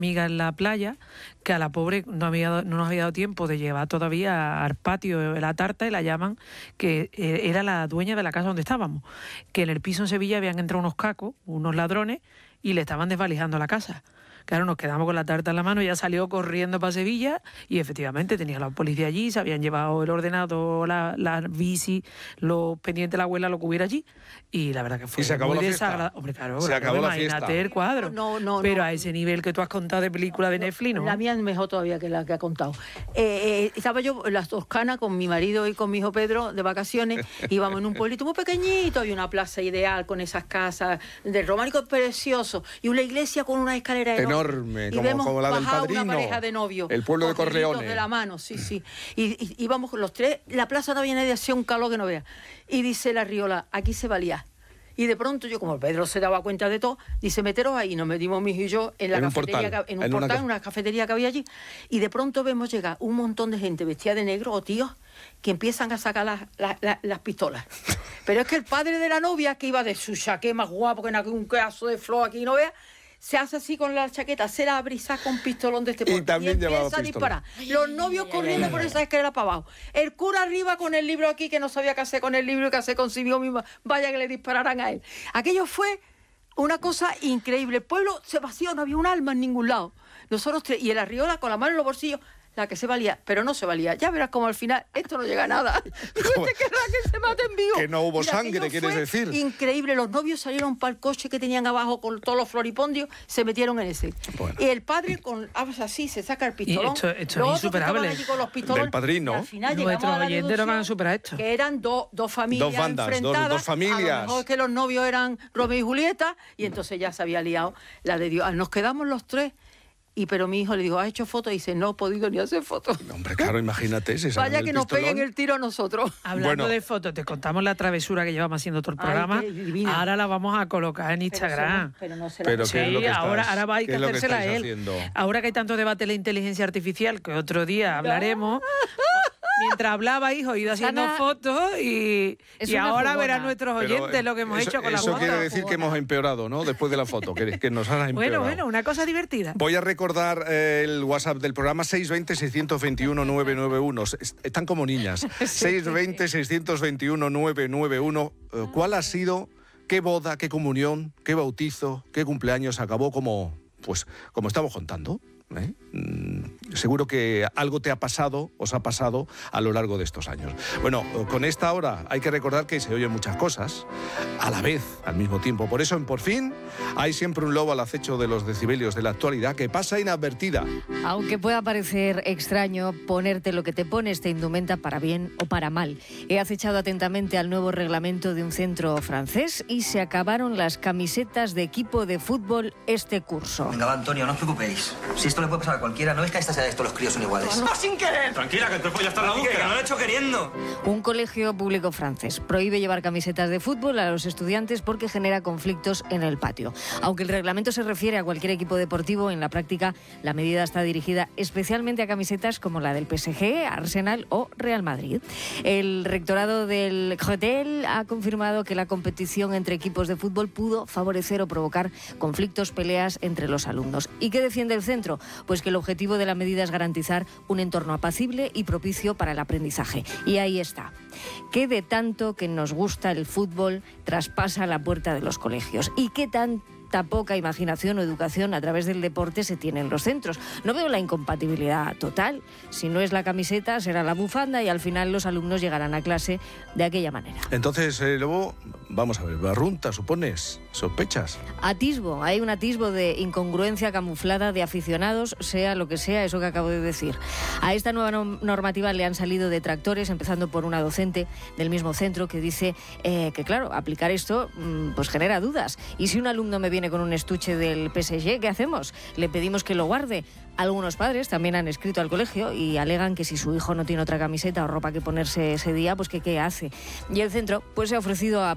amiga en la playa, que a la pobre no nos había dado tiempo de llevar todavía al patio la tarta, y la llaman, que era la dueña de la casa donde estábamos, que en el piso en Sevilla habían entrado unos cacos, unos ladrones, y le estaban desvalijando la casa. Claro, nos quedamos con la tarta en la mano, ella salió corriendo para Sevilla y efectivamente tenía la policía allí, se habían llevado el ordenador, la bici, los pendientes de la abuela, lo que hubiera allí, y la verdad que fue muy desagradable. Hombre, claro, se acabó la fiesta. Imagínate el cuadro. Pero a ese nivel que tú has contado de película de Netflix, ¿no? La mía es mejor todavía que la que ha contado. Estaba yo en las Toscanas con mi marido y con mi hijo Pedro de vacaciones, íbamos en un pueblito muy pequeñito, había una plaza ideal con esas casas del románico precioso y una iglesia con una escalera enorme, y vemos como la del Padrino, una pareja de novios, el pueblo de Corleone, de la mano, sí. Y íbamos los tres, la plaza no había nadie, hacía un calor que no vea. Y dice la Riola, aquí se valía. Y de pronto yo, como Pedro se daba cuenta de todo, dice, meteros ahí. Nos metimos mi hijo y yo en la cafetería, en una cafetería que había allí. Y de pronto vemos llegar un montón de gente vestida de negro, o tíos, que empiezan a sacar las pistolas. Pero es que el padre de la novia, que iba de su chaqué más guapo que un pedazo de flor aquí, no vea, se hace así con la chaqueta, se la abre y saca un pistolón de este porte. Y también empieza a disparar. Los novios corriendo por esa escalera para abajo. El cura arriba con el libro aquí, que no sabía qué hacer con el libro y qué hacer consigo mismo. Vaya que le dispararan a él. Aquello fue una cosa increíble. El pueblo se vació, no había un alma en ningún lado. Nosotros tres, y el Arriola con la mano en los bolsillos, la que se valía, pero no se valía. Ya verás como al final esto no llega a nada. Este querrá que se maten vivos. Que no hubo sangre, quieres decir. Increíble. Los novios salieron para el coche que tenían abajo con todos los floripondios, se metieron en ese. Bueno. Y el padre así se saca el pistolón. Y esto es insuperable. Del Padrino. Al final nuestros oyentes no van a superar esto. Que eran dos familias, dos bandas, enfrentadas. Dos familias. A lo mejor que los novios eran Romeo y Julieta, y entonces ya se había liado la de Dios. Nos quedamos los tres. Pero mi hijo le dijo, ¿has hecho fotos? Y dice, no he podido ni hacer fotos. Hombre, claro, imagínate. Vaya que nos peguen el tiro a nosotros. Hablando de fotos, te contamos la travesura que llevamos haciendo todo el programa. Ahora la vamos a colocar en Instagram. Pero no se la... Sí, ahora va a que hacérsela a él. Haciendo? Ahora que hay tanto debate de la inteligencia artificial, que otro día hablaremos... Mientras hablaba, hijo, he ido haciendo fotos y ahora verán nuestros oyentes lo que hemos hecho con las fotos. Eso quiere decir que hemos empeorado, ¿no? Después de la foto, que nos han empeorado. Bueno, una cosa divertida. Voy a recordar el WhatsApp del programa, 620-621-991. Están como niñas. 620-621-991. ¿Cuál ha sido, qué boda, qué comunión, qué bautizo, qué cumpleaños acabó como estamos contando? Seguro que algo te ha pasado, os ha pasado a lo largo de estos años. Bueno, con esta hora hay que recordar que se oyen muchas cosas a la vez, al mismo tiempo. Por eso en Por Fin hay siempre un lobo al acecho de los decibelios de la actualidad que pasa inadvertida. Aunque pueda parecer extraño, ponerte lo que te pones te indumenta para bien o para mal. He acechado atentamente al nuevo reglamento de un centro francés y se acabaron las camisetas de equipo de fútbol este curso. Venga, va, Antonio, no os preocupéis. Si esto le puede pasar a cualquiera, ¿no ves que a esta edad estos los críos son iguales? ¡No, sin querer! Tranquila, que el cuerpo ya está en la búsqueda. Que no lo he hecho queriendo. Un colegio público francés prohíbe llevar camisetas de fútbol a los estudiantes porque genera conflictos en el patio. Aunque el reglamento se refiere a cualquier equipo deportivo, en la práctica la medida está dirigida especialmente a camisetas como la del PSG, Arsenal o Real Madrid. El rectorado del Cretel ha confirmado que la competición entre equipos de fútbol pudo favorecer o provocar conflictos, peleas entre los alumnos. ¿Y qué defiende el centro? Pues que el objetivo de la medida es garantizar un entorno apacible y propicio para el aprendizaje. Y ahí está. ¿Qué de tanto que nos gusta el fútbol traspasa la puerta de los colegios? ¿Y qué tanta poca imaginación o educación a través del deporte se tiene en los centros? No veo la incompatibilidad total. Si no es la camiseta, será la bufanda y al final los alumnos llegarán a clase de aquella manera. Entonces, Lobo, vamos a ver, barrunta, ¿supones? ¿Sospechas? Hay un atisbo de incongruencia camuflada de aficionados, sea lo que sea eso que acabo de decir. A esta nueva normativa le han salido detractores, empezando por una docente del mismo centro que dice que, claro, aplicar esto pues genera dudas. Y si un alumno me viene con un estuche del PSG, ¿qué hacemos? ¿Le pedimos que lo guarde? Algunos padres también han escrito al colegio y alegan que si su hijo no tiene otra camiseta o ropa que ponerse ese día, pues que qué hace. Y el centro pues se ha ofrecido a